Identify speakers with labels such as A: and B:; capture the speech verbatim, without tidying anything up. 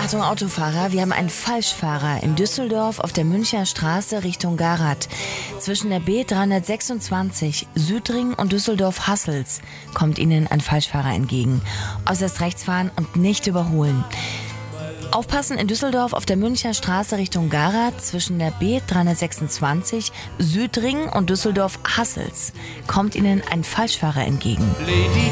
A: Achtung Autofahrer, wir haben einen Falschfahrer in Düsseldorf auf der Münchner Straße Richtung Garath. Zwischen der B dreihundertsechsundzwanzig Südring und Düsseldorf-Hassels kommt Ihnen ein Falschfahrer entgegen. Äußerst rechts fahren und nicht überholen. Aufpassen in Düsseldorf auf der Münchner Straße Richtung Garath zwischen der B dreihundertsechsundzwanzig Südring und Düsseldorf-Hassels kommt Ihnen ein Falschfahrer entgegen.